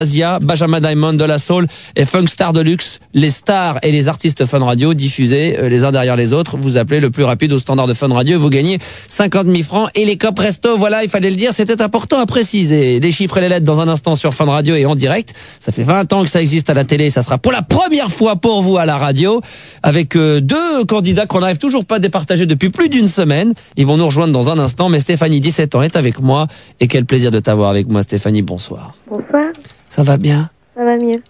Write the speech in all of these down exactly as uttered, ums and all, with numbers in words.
Asia, Benjamin Diamond de la Soul et Funk Star Deluxe, les stars et les artistes Fun Radio diffusés euh, les uns derrière les autres. Vous appelez le plus rapide au standard de Fun Radio et vous gagnez cinquante mille francs et les cops resto. Voilà, il fallait le dire, c'était important à préciser. Les chiffres et les lettres dans un instant sur Fun Radio et en direct. Ça fait vingt ans que ça existe à la télé, ça sera pour la première fois pour vous à la radio avec euh, deux candidats qu'on n'arrive toujours pas à départager depuis plus d'une semaine. Ils vont nous rejoindre dans un instant, mais Stéphanie, dix-sept ans, est avec moi et quel plaisir de t'avoir avec moi Stéphanie, bonsoir. Bonsoir. Ça va bien? Ça va mieux.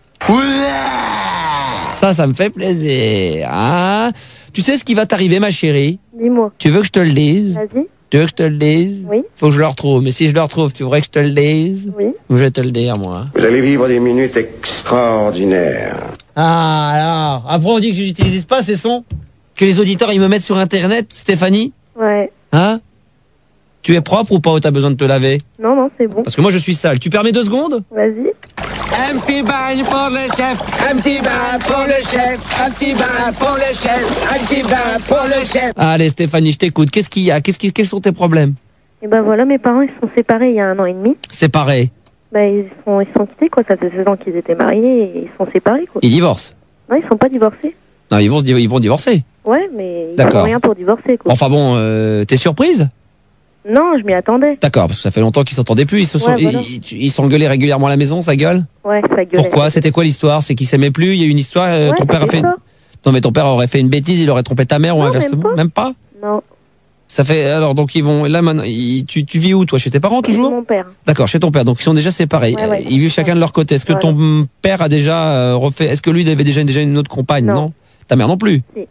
Ça, ça me fait plaisir. Hein? Tu sais ce qui va t'arriver, ma chérie? Dis-moi. Tu veux que je te le dise? Vas-y. Tu veux que je te le dise? Oui. Faut que je le retrouve. Mais si je le retrouve, tu voudrais que je te le dise? Oui. Je vais te le dire, moi. Vous allez vivre des minutes extraordinaires. Ah, alors. Après, on dit que je n'utilise pas ces sons? Que les auditeurs, ils me mettent sur Internet, Stéphanie? Ouais. Hein? Tu es propre ou pas, ou t'as besoin de te laver? Non, non, c'est bon. Parce que moi, je suis sale. Tu permets deux secondes? Vas-y. Un petit bain pour le chef, un petit bain pour le chef, un petit bain pour le chef, un petit bain pour le chef. Allez, Stéphanie, je t'écoute. Qu'est-ce qu'il y a? Qu'est-ce qui, quels sont tes problèmes? Et ben voilà, mes parents, ils se sont séparés il y a un an et demi. Séparés. Ben, ils sont, ils sont quittés, quoi. Ça fait seize ans qu'ils étaient mariés et ils sont séparés, quoi. Ils divorcent? Non, ils sont pas divorcés. Non, ils vont, se, ils vont divorcer. Ouais, mais ils D'accord. font rien pour divorcer, quoi. Enfin bon, euh, t'es surprise? Non, je m'y attendais. D'accord, parce que ça fait longtemps qu'ils s'entendaient plus. Ils se sont, Ouais, voilà. ils, ils s'engueulaient régulièrement à la maison, ça gueule. Ouais, ça gueulait. Pourquoi? C'était quoi l'histoire? C'est qu'ils s'aimaient plus. Il y a eu une histoire. euh, Ouais, ton père a c'était fait. ça. Non, mais ton père aurait fait une bêtise. Il aurait trompé ta mère ou Non, inversement. même pas. Même pas. Non, Ça fait. Alors donc ils vont. Là maintenant, ils- tu, tu vis où toi? Chez tes parents c'est toujours? mon père. D'accord, chez ton père. Donc ils sont déjà séparés. Ouais, ouais. Ils vivent chacun de leur côté. Est-ce que Voilà. ton père a déjà euh, refait? Est-ce que lui il avait déjà déjà une autre compagne? Non. Ta mère non plus. Si.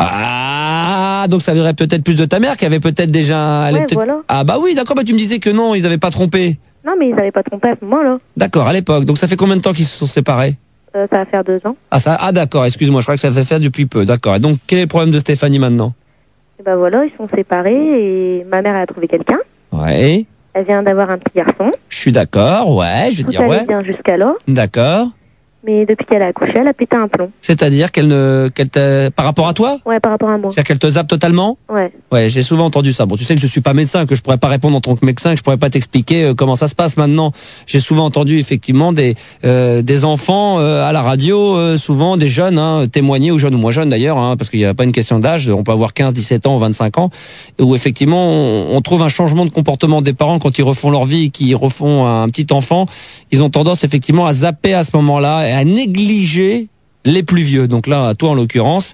Ah, donc ça viendrait peut-être plus de ta mère qui avait peut-être déjà. elle est Ouais, peut-être- voilà. Ah bah oui, d'accord. Bah tu me disais que non, ils avaient pas trompé. Non, mais ils avaient pas trompé à ce moment-là. D'accord, à l'époque. Donc ça fait combien de temps qu'ils se sont séparés? Euh, ça va faire deux ans. Ah ça, ah d'accord. Excuse-moi, je crois que ça fait faire depuis peu. D'accord. Et donc quel est le problème de Stéphanie maintenant? Et ben voilà, ils sont séparés et ma mère, elle a trouvé quelqu'un. Ouais. Elle vient d'avoir un petit garçon. Je suis d'accord. Ouais, je veux Tout dire allait ouais. bien jusqu'alors. D'accord. Mais depuis qu'elle a accouché, elle a pété un plomb. C'est-à-dire qu'elle ne, qu'elle te, par rapport à toi? Ouais, par rapport à moi. C'est-à-dire qu'elle te zappe totalement? Ouais. Ouais, j'ai souvent entendu ça. Bon, tu sais que je suis pas médecin, que je pourrais pas répondre en tant que médecin, que je pourrais pas t'expliquer euh, comment ça se passe maintenant. J'ai souvent entendu effectivement des euh, des enfants euh, à la radio, euh, souvent des jeunes hein, témoigner, ou jeunes ou moins jeunes d'ailleurs, hein, parce qu'il y a pas une question d'âge. On peut avoir quinze, dix-sept ans, vingt-cinq ans, où effectivement on, on trouve un changement de comportement des parents quand ils refont leur vie, qu'ils refont un petit enfant. Ils ont tendance effectivement à zapper à ce moment-là et à négliger les plus vieux. Donc là, toi en l'occurrence.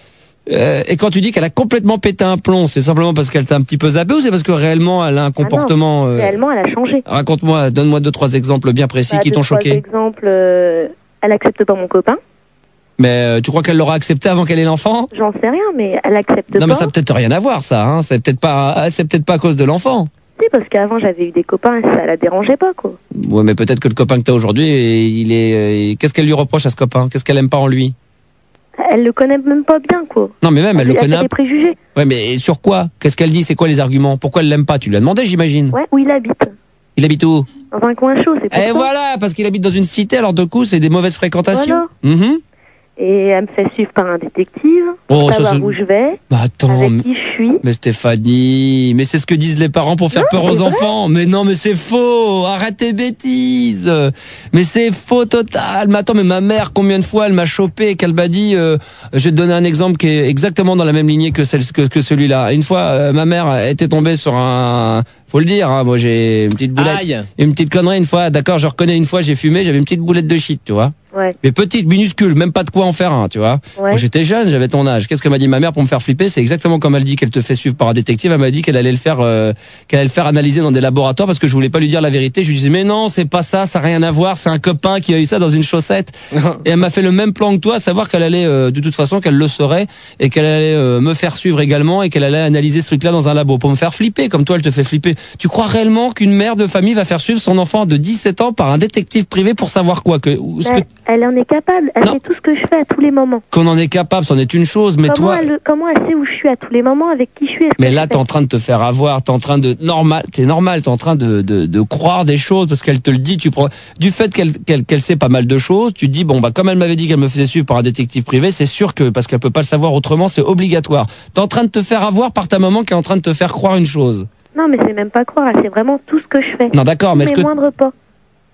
Euh, et quand tu dis qu'elle a complètement pété un plomb, c'est simplement parce qu'elle t'a un petit peu zappé ou c'est parce que réellement elle a un comportement... euh, Réellement, elle a changé. Raconte-moi, donne-moi deux, trois exemples bien précis Bah, qui deux, t'ont trois choqué. exemples, euh, elle accepte pas mon copain. Mais euh, tu crois qu'elle l'aura accepté avant qu'elle ait l'enfant? J'en sais rien, mais elle accepte Non pas. mais ça a peut-être rien à voir ça, hein. C'est peut-être pas, c'est peut-être pas à cause de l'enfant. Si, parce qu'avant, j'avais eu des copains et ça la dérangeait pas, quoi. Ouais, mais peut-être que le copain que t'as aujourd'hui, il est, euh, qu'est-ce qu'elle lui reproche à ce copain? Qu'est-ce qu'elle aime pas en lui? Elle le connaît même pas bien, quoi. Non mais même elle le a connaît. fait des préjugés. Ouais, mais sur quoi? Qu'est-ce qu'elle dit? C'est quoi les arguments? Pourquoi elle l'aime pas? Tu lui as demandé, j'imagine. Ouais, où il habite. Il habite où? Dans un coin chaud, c'est pour Et ça. voilà, parce qu'il habite dans une cité, alors de coup, c'est des mauvaises fréquentations. Voilà. Mhm. Et elle me fait suivre par un détective. Oh, pour ça, savoir c'est- où je vais, Bah attends, avec mais, qui je suis. mais Stéphanie, mais c'est ce que disent les parents pour faire Non, peur aux c'est vrai. enfants. Mais non, mais c'est faux. Arrête tes bêtises. Mais c'est faux total. Mais attends, mais ma mère, combien de fois elle m'a chopé et qu'elle m'a dit, euh, je vais te donner un exemple qui est exactement dans la même lignée que celle que, que celui-là. Une fois, euh, ma mère était tombée sur un, faut le dire, hein, moi j'ai une petite boulette, Aïe. une petite connerie une fois. D'accord, je reconnais une fois, j'ai fumé, j'avais une petite boulette de shit, tu vois. Ouais, Mais petite, minuscule, même pas de quoi en faire un, tu vois. ouais. Quand j'étais jeune, j'avais ton âge. Qu'est-ce que m'a dit ma mère pour me faire flipper? C'est exactement comme elle dit qu'elle te fait suivre par un détective. Elle m'a dit qu'elle allait le faire, euh, qu'elle allait le faire analyser dans des laboratoires parce que je voulais pas lui dire la vérité. Je lui disais mais non, c'est pas ça, ça a rien à voir. C'est un copain qui a eu ça dans une chaussette. Et elle m'a fait le même plan que toi, à savoir qu'elle allait, euh, de toute façon, qu'elle le saurait et qu'elle allait euh, me faire suivre également et qu'elle allait analyser ce truc-là dans un labo pour me faire flipper. Comme toi, elle te fait flipper. Tu crois réellement qu'une mère de famille va faire suivre son enfant de dix-sept ans par un détective privé pour savoir quoi que, ou ce Ben, que- elle en est capable. Elle Non. sait tout ce que je fais à tous les moments. qu'on en est capable, c'en est une chose. Mais comment, toi. elle, comment elle sait où je suis à tous les moments, avec qui je suis? est-ce Mais que là, je t'es en fais train de te faire avoir, t'es en train de normal, t'es normal, t'es en train de, de, de croire des choses parce qu'elle te le dit. Tu prends du fait qu'elle qu'elle qu'elle sait pas mal de choses, tu te dis bon bah comme elle m'avait dit qu'elle me faisait suivre par un détective privé, c'est sûr que parce qu'elle peut pas le savoir autrement, c'est obligatoire. T'es en train de te faire avoir par ta maman qui est en train de te faire croire une chose. Non, mais c'est même pas croire. Elle sait vraiment tout ce que je fais. Non d'accord, mais est-ce Mes que moindres pas.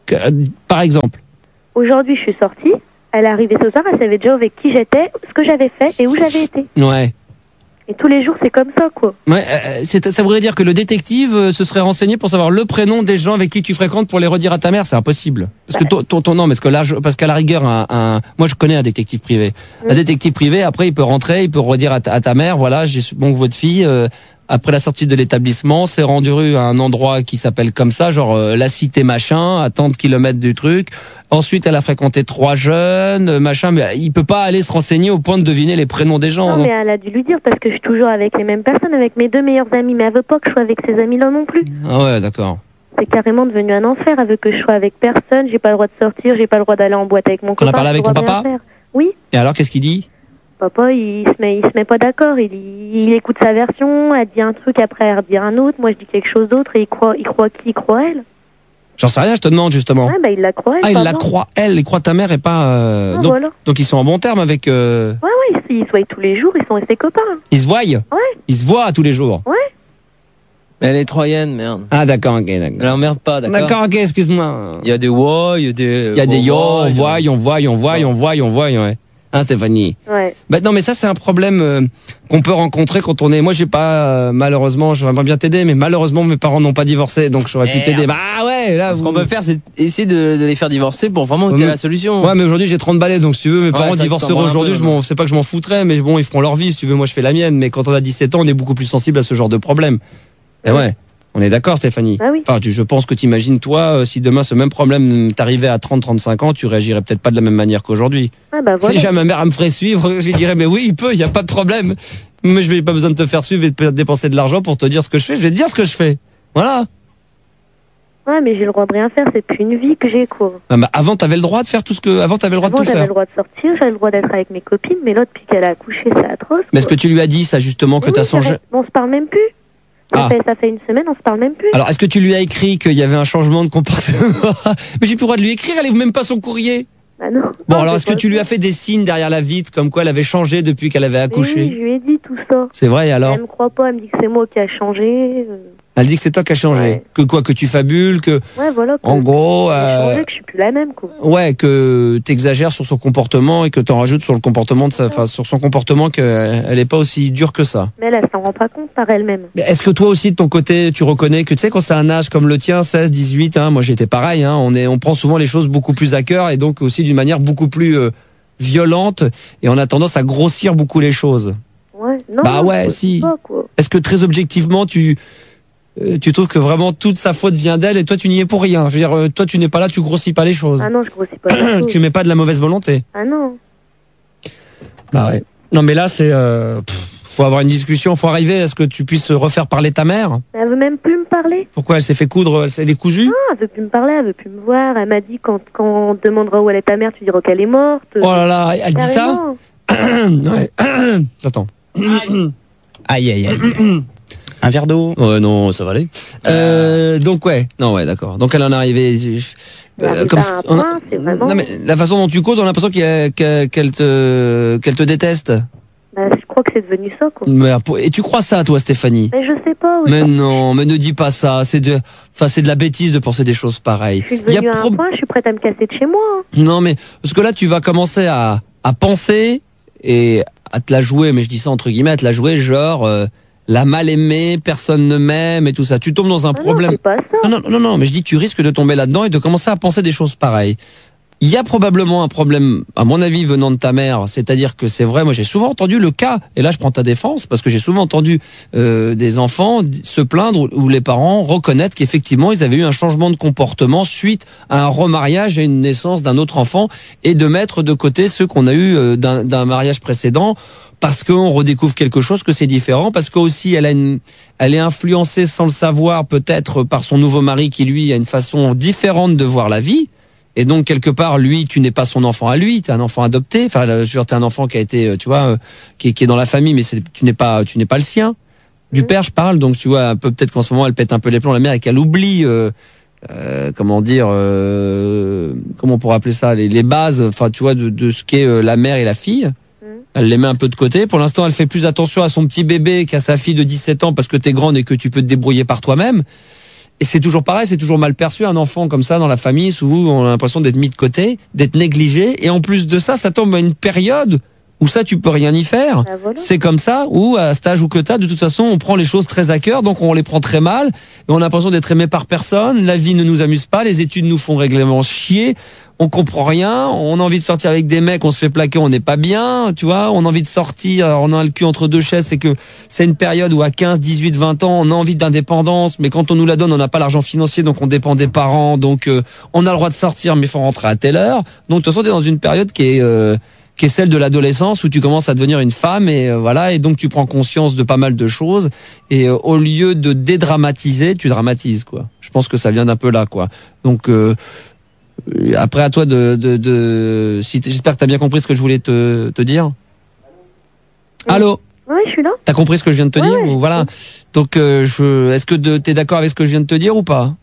Que, euh, par exemple. Aujourd'hui, je suis sortie. Elle est arrivée ce soir, elle savait déjà avec qui j'étais, ce que j'avais fait et où j'avais été. Ouais. Et tous les jours, c'est comme ça, quoi. Ouais, euh, c'est, ça voudrait dire que le détective euh, se serait renseigné pour savoir le prénom des gens avec qui tu fréquentes pour les redire à ta mère. C'est impossible. Parce que ton, ton, ton non, parce que là, je, parce qu'à la rigueur, un, un, moi je connais un détective privé. Mmh. Un détective privé, après, il peut rentrer, il peut redire à ta, à ta mère, voilà, j'ai bon que votre fille. Euh, Après la sortie de l'établissement, s'est rendu à un endroit qui s'appelle comme ça, genre euh, la cité machin, à tant de kilomètres du truc. Ensuite, elle a fréquenté trois jeunes, machin, mais il peut pas aller se renseigner au point de deviner les prénoms des gens. Non, non, mais elle a dû lui dire parce que je suis toujours avec les mêmes personnes, avec mes deux meilleurs amis, mais elle veut pas que je sois avec ces amis-là non plus. Ah ouais, d'accord. C'est carrément devenu un enfer. Elle veut que je sois avec personne, j'ai pas le droit de sortir, j'ai pas le droit d'aller en boîte avec mon copain. On a parlé avec ton papa ? Oui. Et alors, qu'est-ce qu'il dit ? Papa, il se met, il se met pas d'accord. Il, il écoute sa version. Elle dit un truc, après elle dit un autre. Moi, je dis quelque chose d'autre et il croit, il croit qui, il croit elle. J'en sais rien, je te demande justement. Ouais, bah il la croit. Elle, ah, il la croit elle, il croit ta mère et pas. Euh... Ah, donc, voilà. donc ils sont en bon terme avec. Euh... Ouais, ouais, ils, ils se voient tous les jours. Ils sont ses copains. Ils se voient. Ouais. Ils se voient tous les jours. Ouais. Elle est troyenne, merde. Ah d'accord, ok, d'accord. Elle emmerde pas, d'accord. D'accord, ok, excuse-moi. Il y a des wa, il y a des. Il y a des yo, on voit, on voit, on voit, on voit, on voit, ouais. Hein, Stéphanie. Ouais. Bah non, mais ça c'est un problème euh, qu'on peut rencontrer quand on est. Moi, j'ai pas euh, malheureusement, j'aimerais bien t'aider, mais malheureusement mes parents n'ont pas divorcé, donc j'aurais pu t'aider. Bah ouais, là. Ce vous... qu'on peut faire, c'est essayer de, de les faire divorcer pour vraiment qu'il y ait la solution. Ouais, mais aujourd'hui j'ai trente balais, donc si tu veux, mes ouais, parents divorceront aujourd'hui. Je m'en, c'est pas que je m'en foutrais, mais bon, ils feront leur vie. Si tu veux, moi je fais la mienne. Mais quand on a dix-sept ans, on est beaucoup plus sensible à ce genre de problème. Et ouais. On est d'accord, Stéphanie. Ah oui. Enfin, tu, je pense que tu imagines, toi, euh, si demain ce même problème t'arrivait à trente, trente-cinq ans, tu réagirais peut-être pas de la même manière qu'aujourd'hui. Ah bah voilà. Si jamais ma mère elle me ferait suivre, je lui dirais, mais oui, il peut, il y a pas de problème. Mais je n'ai pas besoin de te faire suivre et de dépenser de l'argent pour te dire ce que je fais. Je vais te dire ce que je fais. Voilà. Ouais, mais j'ai le droit de rien faire. C'est plus une vie que j'ai, quoi. Ah bah avant, t'avais le droit de faire tout ce que, avant, t'avais le droit avant, de tout faire. J'avais le droit de sortir, j'avais le droit d'être avec mes copines, mais là, depuis qu'elle a accouché, c'est atroce. Mais est-ce que tu lui as dit ça, justement, que oui, t'as songé? On se parle même plus. Ça, ah. fait, ça fait une semaine, on se parle même plus. Alors, est-ce que tu lui as écrit qu'il y avait un changement de comportement? Mais j'ai plus le droit de lui écrire, elle n'ouvre même pas son courrier. Bah non. Bon, non, alors, est-ce que tu lui as fait des signes derrière la vitre, comme quoi elle avait changé depuis qu'elle avait accouché? Oui, je lui ai dit tout ça. C'est vrai, alors? Elle me croit pas, elle me dit que c'est moi qui a changé. Elle dit que c'est toi qui as changé. Ouais. Que quoi, que tu fabules, que... Ouais, voilà. En gros... J'ai euh... changé, que je suis plus la même, quoi. Ouais, que t'exagères sur son comportement et que t'en rajoutes sur le comportement de sa... Enfin, sur son comportement qu'elle est pas aussi dure que ça. Mais elle, elle s'en rend pas compte par elle-même. Mais est-ce que toi aussi, de ton côté, tu reconnais que, tu sais, quand c'est un âge comme le tien, seize, dix-huit, hein, moi j'étais pareil, hein, on est, on prend souvent les choses beaucoup plus à cœur et donc aussi d'une manière beaucoup plus euh, violente et on a tendance à grossir beaucoup les choses. Ouais, non. Bah non, ouais, si. Pas, quoi. Est-ce que très objectivement, tu... Euh, tu trouves que vraiment toute sa faute vient d'elle et toi tu n'y es pour rien. Je veux dire, euh, toi tu n'es pas là, tu grossis pas les choses. Ah non, je grossis pas les choses. Tu mets pas de la mauvaise volonté. Ah non. Bah ouais. Non mais là c'est, euh, pff, faut avoir une discussion, faut arriver à ce que tu puisses refaire parler ta mère. Elle veut même plus me parler. Pourquoi elle s'est fait coudre, elle s'est décousue? Non, elle veut plus me parler, elle veut plus me voir. Elle m'a dit quand, quand on te demandera où elle est ta mère, tu diras qu'elle est morte. Oh là là, elle dit ça? Ouais. Attends. Aïe aïe aïe. Un verre d'eau. Ouais, non, ça va aller. Euh, donc ouais, non ouais, d'accord. Donc elle en est arrivée. Euh, comme un point, a... c'est vraiment... Non mais la façon dont tu causes, on a l'impression qu'elle, qu'elle te, qu'elle te déteste. Bah, je crois que c'est devenu ça, quoi. Mais, et tu crois ça, toi, Stéphanie? Mais je sais pas. Mais ça. Non, mais ne dis pas ça. C'est de, enfin, c'est de la bêtise de penser des choses pareilles. Je suis devenue à un point, je suis prête à me casser de chez moi. Hein. Non, mais parce que là, tu vas commencer à, à penser et à te la jouer. Mais je dis ça entre guillemets, à te la jouer, genre. Euh, La mal aimée, personne ne m'aime et tout ça. Tu tombes dans un ah problème. Non, c'est pas ça. Non, non, non, non, mais je dis tu risques de tomber là-dedans et de commencer à penser des choses pareilles. Il y a probablement un problème, à mon avis, venant de ta mère. C'est-à-dire que c'est vrai, moi j'ai souvent entendu le cas, et là je prends ta défense, parce que j'ai souvent entendu euh, des enfants se plaindre où les parents reconnaissent qu'effectivement ils avaient eu un changement de comportement suite à un remariage et une naissance d'un autre enfant, et de mettre de côté ceux qu'on a eu euh, d'un, d'un mariage précédent, parce qu'on redécouvre quelque chose, que c'est différent, parce qu'aussi elle a une, elle est influencée sans le savoir peut-être par son nouveau mari qui lui a une façon différente de voir la vie. Et donc quelque part, lui, tu n'es pas son enfant à lui, tu es un enfant adopté. Enfin, je veux dire, t'es un enfant qui a été, tu vois, qui est, qui est dans la famille, mais c'est, tu n'es pas, tu n'es pas le sien. Du mmh. père, je parle. Donc tu vois, un peu peut-être qu'en ce moment, elle pète un peu les plombs, la mère, et qu'elle oublie, euh, euh, comment dire, euh, comment on pourrait appeler ça, les, les bases, enfin, tu vois, de, de ce qu'est euh, la mère et la fille. Mmh. Elle les met un peu de côté. Pour l'instant, elle fait plus attention à son petit bébé qu'à sa fille de dix-sept ans parce que t'es grande et que tu peux te débrouiller par toi-même. Et c'est toujours pareil, c'est toujours mal perçu un enfant comme ça dans la famille, où on a l'impression d'être mis de côté, d'être négligé. Et en plus de ça, ça tombe à une période où ça tu peux rien y faire. Ah, voilà. C'est comme ça, où à cet âge où que t'as, de toute façon, on prend les choses très à cœur, donc on les prend très mal, et on a l'impression d'être aimé par personne, la vie ne nous amuse pas, les études nous font règlement chier, on comprend rien, on a envie de sortir avec des mecs, on se fait plaquer, on n'est pas bien, tu vois, on a envie de sortir, alors on a le cul entre deux chaises, c'est que c'est une période où à quinze, dix-huit, vingt ans, on a envie d'indépendance, mais quand on nous la donne, on n'a pas l'argent financier, donc on dépend des parents, donc euh, on a le droit de sortir, mais il faut rentrer à telle heure, donc de toute façon, t'es dans une période qui est... Euh, qui est celle de l'adolescence où tu commences à devenir une femme et euh, voilà, et donc tu prends conscience de pas mal de choses et euh, au lieu de dédramatiser, tu dramatises quoi. Je pense que ça vient d'un peu là quoi. Donc euh, après à toi de de, de si j'espère que tu as bien compris ce que je voulais te te dire. Allô? Oui, je suis là. T'as compris ce que je viens de te ouais, dire ouais, ou voilà. Donc euh, je est-ce que tu es d'accord avec ce que je viens de te dire ou pas?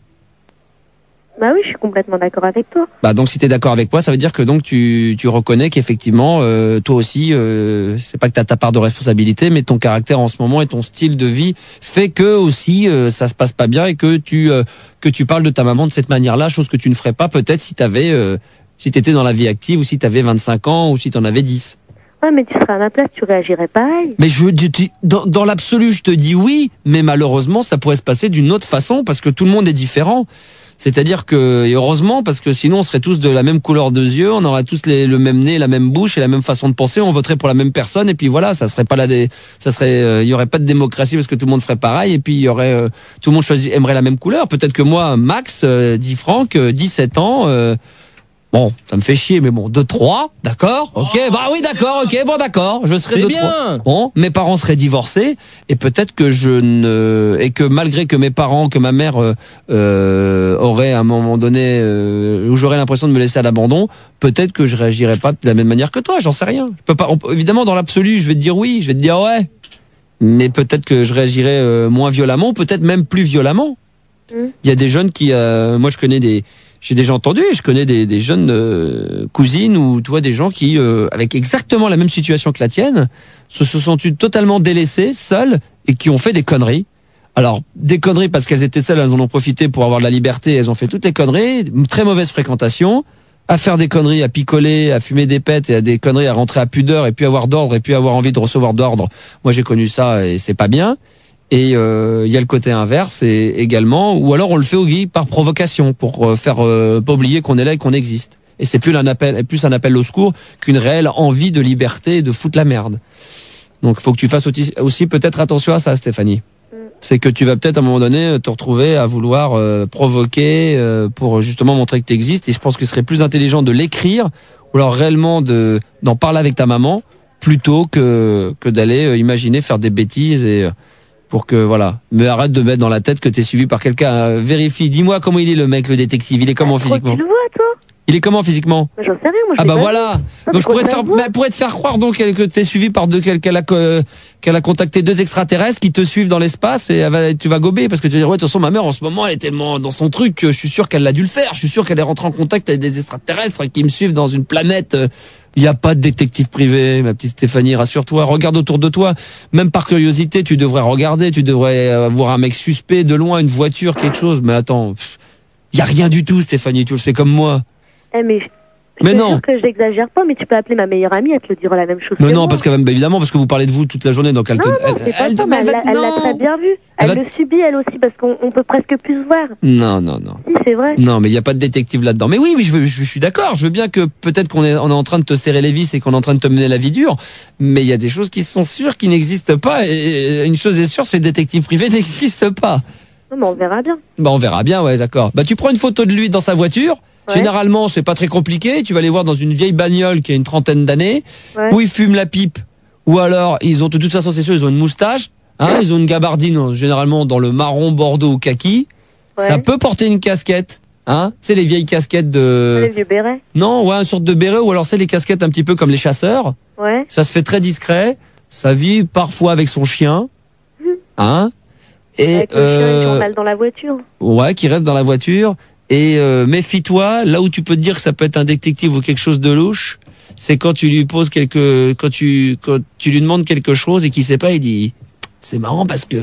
Bah oui, je suis complètement d'accord avec toi. Bah donc si t'es d'accord avec moi, ça veut dire que donc tu tu reconnais qu'effectivement euh, toi aussi euh, c'est pas que t'as ta part de responsabilité, mais ton caractère en ce moment et ton style de vie fait que aussi euh, ça se passe pas bien et que tu euh, que tu parles de ta maman de cette manière-là, chose que tu ne ferais pas peut-être si t'avais euh, si t'étais dans la vie active ou si t'avais vingt-cinq ans ou si t'en avais dix. Ouais, mais tu serais à ma place, tu réagirais pareil. Mais je dis dans dans l'absolu, je te dis oui, mais malheureusement ça pourrait se passer d'une autre façon parce que tout le monde est différent. C'est-à-dire que, et heureusement, parce que sinon on serait tous de la même couleur de yeux, on aurait tous les, le même nez, la même bouche et la même façon de penser, on voterait pour la même personne et puis voilà, ça serait pas la dé, ça serait, il euh, y aurait pas de démocratie parce que tout le monde ferait pareil et puis il y aurait, euh, tout le monde choisit, aimerait la même couleur. Peut-être que moi, Max, euh, dit Franck, euh, dix-sept ans, euh, bon, ça me fait chier, mais bon, deux trois, d'accord, ok, oh, bah oui, d'accord, ok, bon, d'accord, je serais deux trois. Bon, mes parents seraient divorcés, et peut-être que je ne, et que malgré que mes parents, que ma mère euh, euh, aurait à un moment donné, euh, où j'aurais l'impression de me laisser à l'abandon, peut-être que je réagirais pas de la même manière que toi, j'en sais rien. Je peux pas, on, évidemment, dans l'absolu, je vais te dire oui, je vais te dire ouais, mais peut-être que je réagirais euh, moins violemment, peut-être même plus violemment. Il mmh. y a des jeunes qui, euh, moi, je connais des J'ai déjà entendu, je connais des, des jeunes euh, cousines ou tu vois des gens qui, euh, avec exactement la même situation que la tienne, se, se sont totalement délaissés, seuls, et qui ont fait des conneries. Alors, des conneries parce qu'elles étaient seules, elles en ont profité pour avoir de la liberté, elles ont fait toutes les conneries, une très mauvaise fréquentation, à faire des conneries, à picoler, à fumer des pètes, et à des conneries, à rentrer à pudeur, et puis avoir d'ordre, et puis avoir envie de recevoir d'ordre. Moi, j'ai connu ça, et c'est pas bien. Et il euh, y a le côté inverse et également, ou alors on le fait au gui par provocation pour euh, faire euh, pas oublier qu'on est là et qu'on existe. Et c'est plus un appel, plus un appel au secours qu'une réelle envie de liberté et de foutre la merde. Donc il faut que tu fasses aussi, aussi peut-être attention à ça, Stéphanie. Mm. C'est que tu vas peut-être à un moment donné te retrouver à vouloir euh, provoquer euh, pour justement montrer que tu existes. Et je pense qu'il serait plus intelligent de l'écrire ou alors réellement de d'en parler avec ta maman plutôt que que d'aller euh, imaginer faire des bêtises et euh, pour que, voilà. Mais arrête de mettre dans la tête que t'es suivi par quelqu'un. Euh, vérifie. Dis-moi comment il est, le mec, le détective. Il est comment ah, physiquement? Tu le vois, toi? Il est comment physiquement? J'en sais rien, moi. Ah bah voilà. Donc je pourrais te faire, bah, pourrais te faire croire donc que t'es suivi par deux, qu'elle a, qu'elle a contacté deux extraterrestres qui te suivent dans l'espace et elle va, tu vas gober parce que tu vas dire ouais, de toute façon ma mère en ce moment elle est tellement dans son truc que je suis sûr qu'elle l'a dû le faire. Je suis sûr qu'elle est rentrée en contact avec des extraterrestres qui me suivent dans une planète. Il n'y a pas de détective privé, ma petite Stéphanie, rassure-toi. Regarde autour de toi. Même par curiosité, tu devrais regarder. Tu devrais voir un mec suspect de loin, une voiture, quelque chose. Mais attends, il y a rien du tout, Stéphanie. Tu le sais comme moi. Eh mais, je mais te non. jure que j'exagère pas, mais tu peux appeler ma meilleure amie, elle te le dira la même chose. Mais que non, moi. parce que bah, évidemment, parce que vous parlez de vous toute la journée, donc elle non, te. Non, elle, c'est pas elle, ça, elle, mais elle, elle, elle l'a très bien vu. Elle, elle le subit elle aussi parce qu'on on peut presque plus se voir. Non, non, non. Si, c'est vrai. Non, mais il n'y a pas de détective là-dedans. Mais oui, oui, je, veux, je, je suis d'accord. Je veux bien que peut-être qu'on est, on est en train de te serrer les vis et qu'on est en train de te mener la vie dure. Mais il y a des choses qui sont sûres qui n'existent pas. Et une chose est sûre, c'est que le détective privé n'existe pas. Non, mais on verra bien. Bah, on verra bien, ouais, d'accord. Bah, tu prends une photo de lui dans sa voiture. Ouais. Généralement, c'est pas très compliqué. Tu vas les voir dans une vieille bagnole qui a une trentaine d'années, ouais. Où ils fument la pipe. Ou alors, ils ont, de toute façon, c'est sûr, ils ont une moustache. Hein, ils ont une gabardine, généralement dans le marron, bordeaux ou kaki. Ouais. Ça peut porter une casquette. Hein, c'est les vieilles casquettes de... Les vieux bérets. Non, ouais, une sorte de béret, ou alors c'est les casquettes un petit peu comme les chasseurs. Ouais. Ça se fait très discret. Ça vit parfois avec son chien. Mmh. Hein. Et avec euh, le chien, il journal dans la voiture. Ouais, qui reste dans la voiture. Et euh, méfie-toi, là où tu peux te dire que ça peut être un détective ou quelque chose de louche, c'est quand tu lui poses quelque, quand tu, quand tu lui demandes quelque chose et qu'il sait pas, il dit, c'est marrant parce que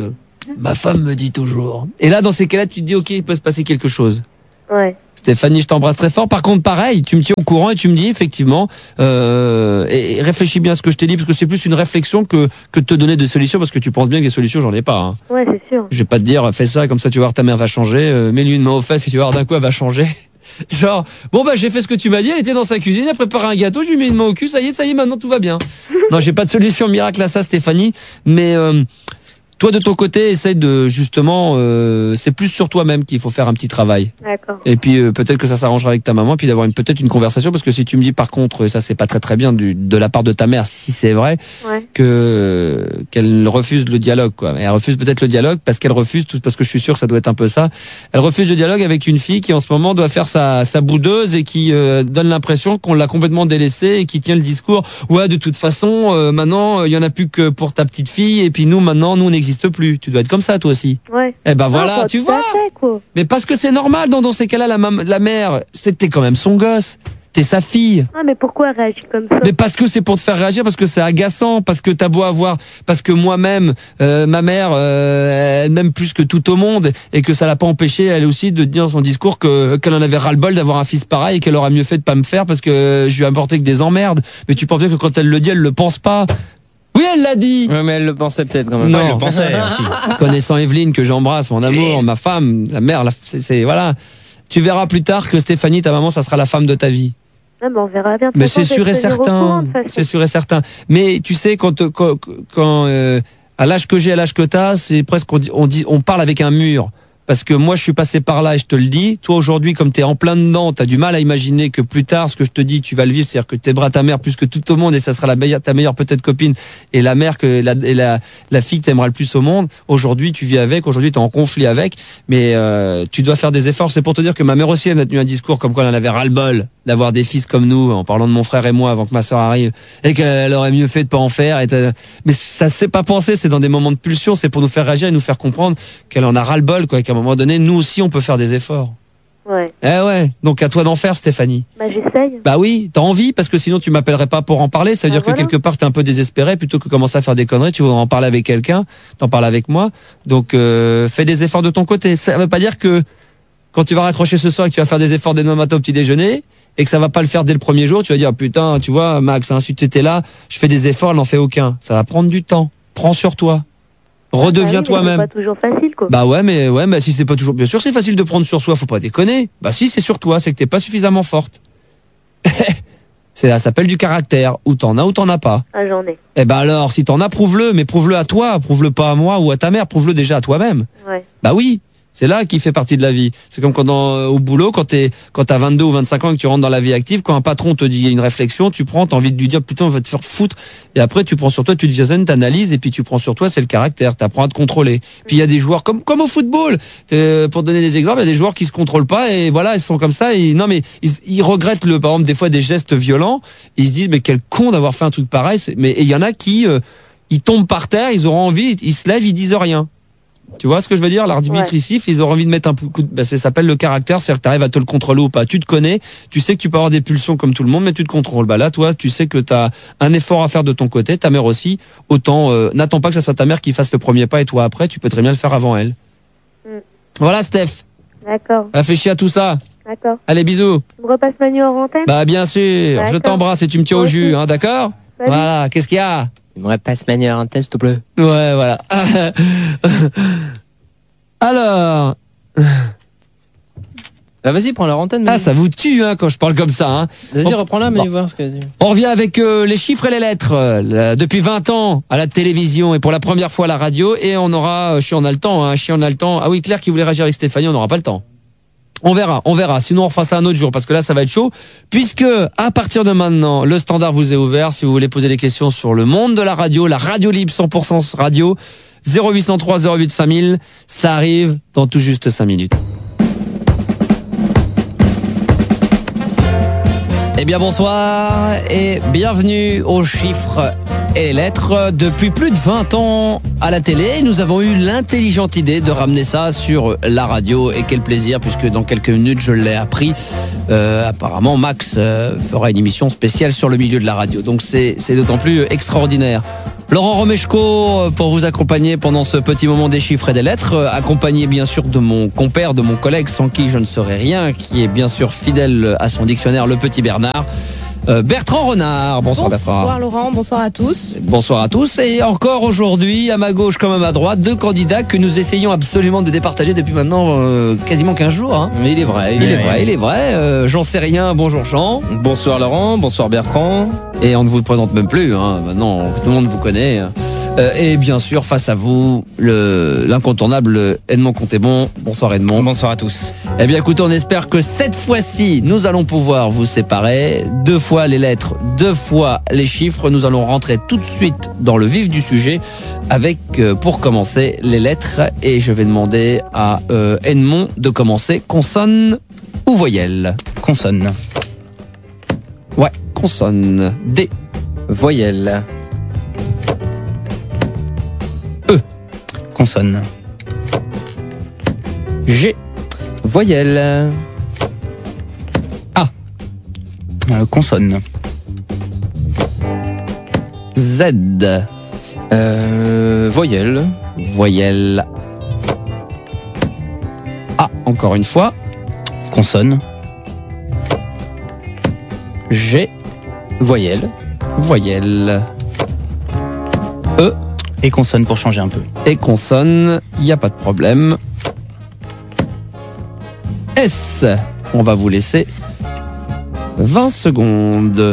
Ma femme me dit toujours. Et là, dans ces cas-là, tu te dis, ok, il peut se passer quelque chose. Ouais. Stéphanie, je t'embrasse très fort. Par contre, pareil, tu me tiens au courant et tu me dis effectivement, euh, et, et réfléchis bien à ce que je t'ai dit, parce que c'est plus une réflexion que que de te donner des solutions, parce que tu penses bien que des solutions, j'en ai pas. Hein. Ouais, c'est sûr. Je vais pas te dire, fais ça, comme ça, tu vas voir, ta mère va changer. Euh, mets-lui une main aux fesses et tu vas voir, d'un coup, elle va changer. Genre, bon bah j'ai fait ce que tu m'as dit. Elle était dans sa cuisine, elle préparait un gâteau, je lui mets une main au cul, ça y est, ça y est, maintenant tout va bien. Non, j'ai pas de solution miracle à ça, Stéphanie, mais euh, toi, de ton côté, essaye de, justement, euh, c'est plus sur toi-même qu'il faut faire un petit travail. D'accord. Et puis, euh, peut-être que ça s'arrangera avec ta maman, puis d'avoir une, peut-être une conversation, parce que si tu me dis, par contre, et ça c'est pas très très bien du, de la part de ta mère, si c'est vrai, Ouais. que, qu'elle refuse le dialogue, quoi. Et elle refuse peut-être le dialogue parce qu'elle refuse, tout, parce que je suis sûr que ça doit être un peu ça. Elle refuse le dialogue avec une fille qui, en ce moment, doit faire sa, sa boudeuse et qui, euh, donne l'impression qu'on l'a complètement délaissée et qui tient le discours. Ouais, de toute façon, euh, maintenant, il y en a plus que pour ta petite fille, et puis nous, maintenant, nous, on n'existe plus. Tu dois être comme ça, toi aussi. Ouais. Eh ben Non, voilà, pas tu tout vois. à fait, quoi. Mais parce que c'est normal, dans, dans ces cas-là, la, mam- la mère, c'était quand même son gosse. T'es sa fille. Ah, mais pourquoi elle réagit comme ça? Mais parce que c'est pour te faire réagir, parce que c'est agaçant, parce que t'as beau avoir, parce que moi-même, euh, ma mère, euh, elle m'aime plus que tout au monde, et que ça l'a pas empêché, elle aussi, de dire dans son discours que qu'elle en avait ras-le-bol d'avoir un fils pareil, et qu'elle aurait mieux fait de pas me faire, parce que je lui ai apporté que des emmerdes. Mais tu penses bien que quand elle le dit, elle le pense pas. Oui, elle l'a dit. Ouais, mais elle le pensait peut-être quand même. Non. Ouais, elle le pensait aussi. Connaissant Evelyne, que j'embrasse, mon amour, ma femme, la mère, la, c'est, c'est, voilà. Tu verras plus tard que Stéphanie, ta maman, ça sera la femme de ta vie. Ah, mais on verra bien. De toute Mais façon, c'est je sûr vais et te tenir au courant, certain. de toute façon. C'est sûr et certain. Mais tu sais, quand, quand, quand euh, à l'âge que j'ai, à l'âge que t'as, c'est presque, on dit, on dit, on parle avec un mur. Parce que moi, je suis passé par là et je te le dis. Toi, aujourd'hui, comme t'es en plein dedans, t'as du mal à imaginer que plus tard, ce que je te dis, tu vas le vivre. C'est-à-dire que t'aimeras ta mère plus que tout au monde et ça sera la meilleure, ta meilleure peut-être copine et la mère que la, et la, la fille que t'aimeras le plus au monde. Aujourd'hui, tu vis avec. Aujourd'hui, t'es en conflit avec. Mais euh, tu dois faire des efforts. C'est pour te dire que ma mère aussi, elle a tenu un discours comme quoi elle en avait ras-le-bol d'avoir des fils comme nous, en parlant de mon frère et moi avant que ma sœur arrive, et qu'elle aurait mieux fait de pas en faire. Et mais ça s'est pas pensé. C'est dans des moments de pulsion. C'est pour nous faire réagir et nous faire comprendre qu'elle en a ras-le-bol, quoi. Qu'à un moment donné, nous aussi, on peut faire des efforts. Ouais. Eh ouais. Donc à toi d'en faire, Stéphanie. Bah, j'essaye. Bah oui, t'as envie, parce que sinon tu m'appellerais pas pour en parler. Ça veut Bah dire voilà. que quelque part t'es un peu désespéré, plutôt que commencer à faire des conneries, tu voudrais en parler avec quelqu'un, t'en parles avec moi. Donc euh, fais des efforts de ton côté. Ça veut pas dire que quand tu vas raccrocher ce soir et que tu vas faire des efforts dès demain matin au petit déjeuner, et que ça va pas le faire dès le premier jour, tu vas dire putain, tu vois, Max, hein, si tu étais là, je fais des efforts, elle n'en fait aucun. Ça va prendre du temps. Prends sur toi. Redeviens Ah oui, mais toi-même. C'est pas toujours facile, quoi. Bah ouais, mais ouais, mais si c'est pas toujours, bien sûr, c'est facile de prendre sur soi, faut pas déconner. Bah si, c'est sur toi, c'est que t'es pas suffisamment forte. C'est, ça s'appelle du caractère. Ou t'en as ou t'en as pas. Ah, j'en ai. Eh ben alors, si t'en as, prouve-le, mais prouve-le à toi, prouve-le pas à moi ou à ta mère, prouve-le déjà à toi-même. Ouais. Bah oui. C'est là qui fait partie de la vie. C'est comme quand dans, euh, au boulot, quand t'es, quand t'as vingt-deux ou vingt-cinq ans et que tu rentres dans la vie active, quand un patron te dit une réflexion, tu prends, t'as envie de lui dire, putain, on va te faire foutre. Et après, tu prends sur toi, tu deviens zen, t'analyses, et puis tu prends sur toi, c'est le caractère, t'apprends à te contrôler. Puis il y a des joueurs, comme, comme au football. T'es- pour donner des exemples, il y a des joueurs qui se contrôlent pas, et voilà, ils sont comme ça, et non, mais ils, ils regrettent le, par exemple, des fois des gestes violents, et ils se disent, mais quel con d'avoir fait un truc pareil. C'est- mais, et il y en a qui, euh, ils tombent par terre, ils auront envie, ils se lèvent, ils disent rien. Tu vois ce que je veux dire? L'arbitre, Ouais. il siffle, ils auront envie de mettre un coup de... Ben, ça s'appelle le caractère, c'est-à-dire que tu arrives à te le contrôler ou pas. Tu te connais, tu sais que tu peux avoir des pulsions comme tout le monde, mais tu te contrôles. Bah là, toi, tu sais que tu as un effort à faire de ton côté, ta mère aussi. Autant, euh, n'attends pas que ce soit ta mère qui fasse le premier pas et toi après, tu peux très bien le faire avant elle. Mm. Voilà, Steph. D'accord. Réfléchis à tout ça. D'accord. Allez, bisous. Tu me repasses ma numéro en antenne? Bah, bien sûr. Je D'accord. t'embrasse et tu me tiens au Moi jus, aussi. hein, d'accord? Salut. Voilà. Qu'est-ce qu'il y a? Il me passe manière en test, s'il te plaît. Ouais, voilà. Alors. Bah vas-y, prends leur antenne. Ah, vas-y. ça vous tue, hein, quand je parle comme ça, hein. Vas-y, Bon. reprends-la, mais Bon. voir ce que tu... On revient avec euh, les chiffres et les lettres. euh, là, depuis vingt ans à la télévision et pour la première fois à la radio. Et on aura, euh, chien on a le temps, hein, chien on a le temps. Ah oui, Claire qui voulait réagir avec Stéphanie, on n'aura pas le temps. On verra, on verra. Sinon, on fera ça un autre jour parce que là, ça va être chaud. Puisque, à partir de maintenant, le standard vous est ouvert. Si vous voulez poser des questions sur le monde de la radio, la radio libre cent pour cent radio, zéro huit cent trois zéro huit cinq mille, ça arrive dans tout juste cinq minutes. Eh bien bonsoir et bienvenue aux chiffres et les lettres. Depuis plus de vingt ans à la télé, nous avons eu l'intelligente idée de ramener ça sur la radio. Et quel plaisir, puisque dans quelques minutes je l'ai appris. Euh, apparemment Max euh, fera une émission spéciale sur le milieu de la radio. Donc c'est c'est d'autant plus extraordinaire. Laurent Romeshko pour vous accompagner pendant ce petit moment des chiffres et des lettres, accompagné bien sûr de mon compère, de mon collègue sans qui je ne serais rien, qui est bien sûr fidèle à son dictionnaire, le petit Bernard. Euh, Bertrand Renard, bonsoir, bonsoir Bertrand. Bonsoir Laurent, bonsoir à tous. Bonsoir à tous. Et encore aujourd'hui, à ma gauche comme à ma droite, deux candidats que nous essayons absolument de départager depuis maintenant euh, quasiment quinze jours. Hein. Il est vrai, il, il est vrai, vrai, il est vrai. Euh, J'en sais rien, bonjour Jean. Bonsoir Laurent, bonsoir Bertrand. Et on ne vous présente même plus, hein. Maintenant tout le monde vous connaît. Euh, et bien sûr, face à vous, le l'incontournable Edmond Conté-Bon. Bonsoir Edmond. Bonsoir à tous. Eh bien écoutez, on espère que cette fois-ci, nous allons pouvoir vous séparer. Deux fois les lettres, deux fois les chiffres. Nous allons rentrer tout de suite dans le vif du sujet avec, euh, pour commencer, les lettres. Et je vais demander à euh, Edmond de commencer. Consonne ou voyelle? Consonne. Ouais, consonne. D. Voyelle. E. Consonne. G. Voyelle. A. Euh, consonne. Z. Euh, voyelle. Voyelle. A. Encore une fois. Consonne. G. Voyelle. Voyelle. E. Et consonne pour changer un peu. Et consonne, il n'y a pas de problème. S. On va vous laisser vingt secondes.